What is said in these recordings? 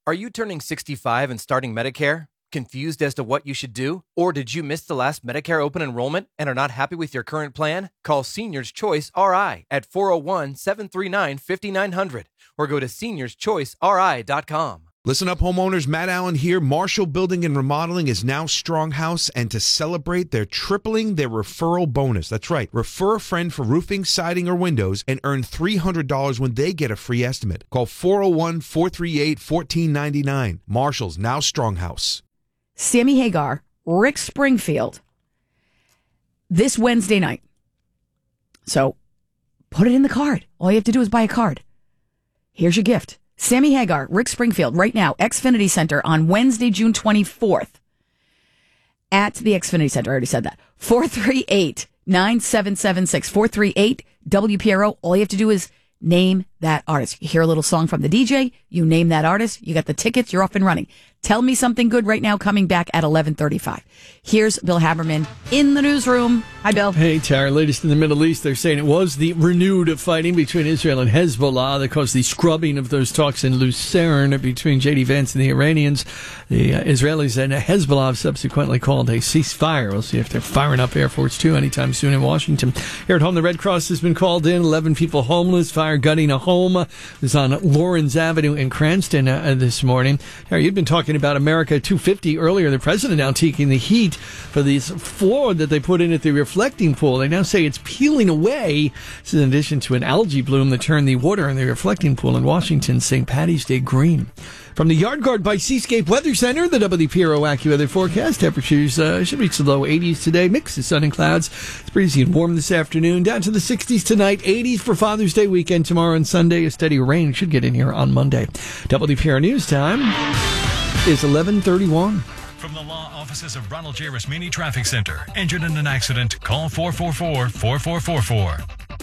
Are you turning 65 and starting Medicare? Confused as to what you should do? Or did you miss the last Medicare open enrollment and are not happy with your current plan? Call Seniors Choice RI at 401-739-5900 or go to seniorschoiceri.com. Listen up, homeowners. Matt Allen here. Marshall Building and Remodeling is now Stronghouse, and to celebrate, they're tripling their referral bonus. That's right. Refer a friend for roofing, siding, or windows and earn $300 when they get a free estimate. Call 401-438-1499. Marshall's now Stronghouse. Sammy Hagar, Rick Springfield, this Wednesday night. So put it in the card. All you have to do is buy a card. Here's your gift. Sammy Hagar, Rick Springfield, right now, Xfinity Center on Wednesday, June 24th at the Xfinity Center. I already said that. 438-9776. 438-WPRO. All you have to do is name that artist. You hear a little song from the DJ, you name that artist, you got the tickets, you're off and running. Tell me something good right now, coming back at 11:35. Here's Bill Haberman in the newsroom. Hi, Bill. Hey, Tara. Latest in the Middle East, they're saying it was the renewed fighting between Israel and Hezbollah that caused the scrubbing of those talks in Lucerne between J.D. Vance and the Iranians. The Israelis and Hezbollah have subsequently called a ceasefire. We'll see if they're firing up Air Force Two anytime soon in Washington. Here at home, the Red Cross has been called in. 11 people homeless. Fire gutting a home. It was on Lawrence Avenue in Cranston this morning. Harry, you've been talking about America 250 earlier. The president now taking the heat for this floor that they put in at the reflecting pool. They now say it's peeling away. This is in addition to an algae bloom that turned the water in the reflecting pool in Washington St. Patty's Day green. From the Yard Guard by Seascape Weather Center, the WPRO AccuWeather forecast. Temperatures should reach the low 80s today. Mix of sun and clouds. It's breezy and warm this afternoon. Down to the 60s tonight. 80s for Father's Day weekend tomorrow and Sunday. A steady rain should get in here on Monday. WPRO News Time is 11:31. From the law offices of Ronald J. Rasmini Traffic Center. Injured in an accident? Call 444-4444.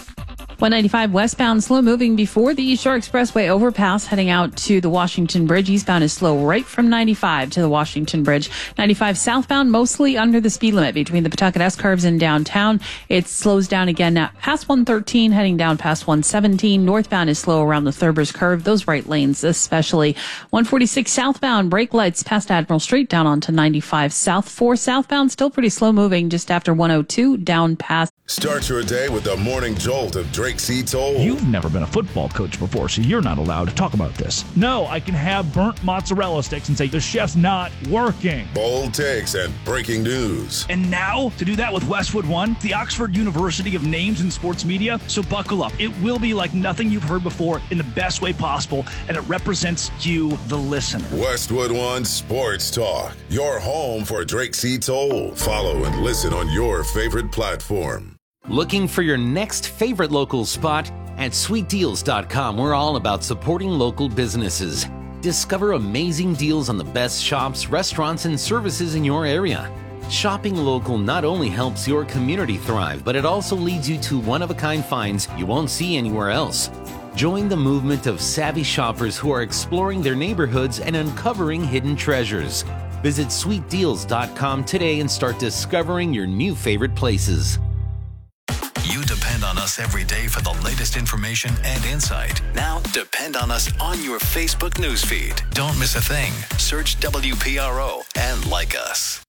195 westbound, slow moving before the East Shore Expressway overpass, heading out to the Washington Bridge. Eastbound is slow right from 95 to the Washington Bridge. 95 southbound, mostly under the speed limit between the Pawtucket S-curves and downtown. It slows down again now past 113, heading down past 117. Northbound is slow around the Thurber's curve, those right lanes especially. 146 southbound, brake lights past Admiral Street down onto 95 south. 4 southbound, still pretty slow moving just after 102, down past. Start your day with the morning jolt of Drake C. Toll. You've never been a football coach before, so you're not allowed to talk about this. No, I can have burnt mozzarella sticks and say the chef's not working. Bold takes and breaking news. And now, to do that with Westwood One, the Oxford University of Names in Sports Media. So buckle up. It will be like nothing you've heard before in the best way possible, and it represents you, the listener. Westwood One Sports Talk. Your home for Drake C. Toll. Follow and listen on your favorite platform. Looking for your next favorite local spot? At sweetdeals.com, we're all about supporting local businesses. Discover amazing deals on the best shops, restaurants, and services in your area. Shopping local not only helps your community thrive, but it also leads you to one-of-a-kind finds you won't see anywhere else. Join the movement of savvy shoppers who are exploring their neighborhoods and uncovering hidden treasures. Visit sweetdeals.com today and start discovering your new favorite places. You depend on us every day for the latest information and insight. Now, depend on us on your Facebook newsfeed. Don't miss a thing. Search WPRO and like us.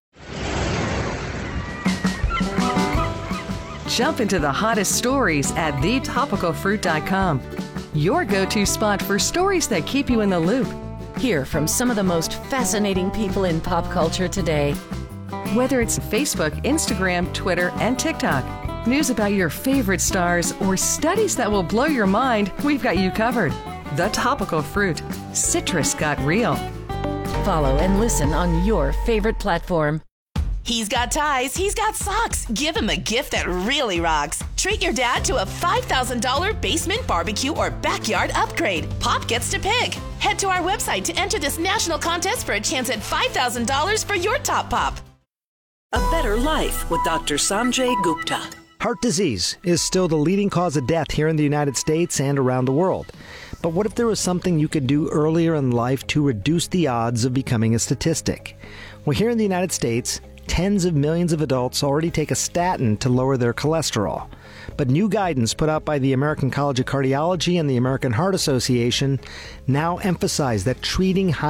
Jump into the hottest stories at thetopicalfruit.com. Your go-to spot for stories that keep you in the loop. Hear from some of the most fascinating people in pop culture today. Whether it's Facebook, Instagram, Twitter, and TikTok. News about your favorite stars or studies that will blow your mind, we've got you covered. The Topical Fruit. Citrus got real. Follow and listen on your favorite platform. He's got ties, he's got socks. Give him a gift that really rocks. Treat your dad to a $5,000 basement barbecue or backyard upgrade. Pop gets to pick. Head to our website to enter this national contest for a chance at $5,000 for your top pop. A Better Life with Dr. Sanjay Gupta. Heart disease is still the leading cause of death here in the United States and around the world. But what if there was something you could do earlier in life to reduce the odds of becoming a statistic? Well, here in the United States, tens of millions of adults already take a statin to lower their cholesterol. But new guidance put out by the American College of Cardiology and the American Heart Association now emphasize that treating high